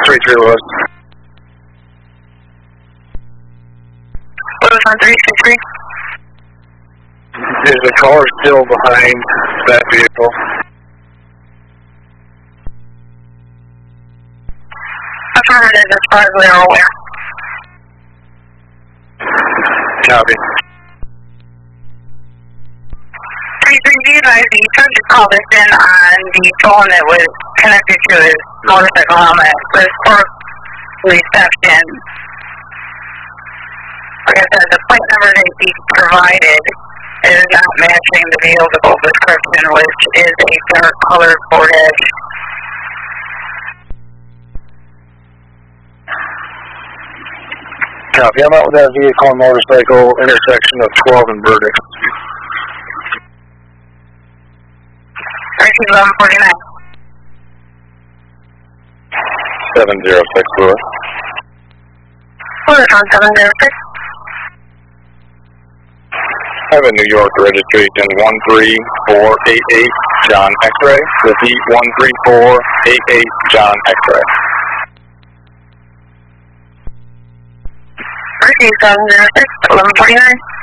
33 Lewis. Lewis on 363. Is the car still behind that vehicle? Affirmative, as far as we are aware. Copy. 33 advised the subject called us in on the phone that was connected to his motorcycle helmet. Was for reception. Like I said, the plate number that he provided is not matching the vehicle description, which is a dark colored Ford Edge. Copy. I'm out with that vehicle and motorcycle intersection of 12 and Burdick. 1149. 706 Lewis. Lewis on 706. I have a New York registration 13488 John X-Ray. Repeat 13488 John X-Ray. 706, 1149.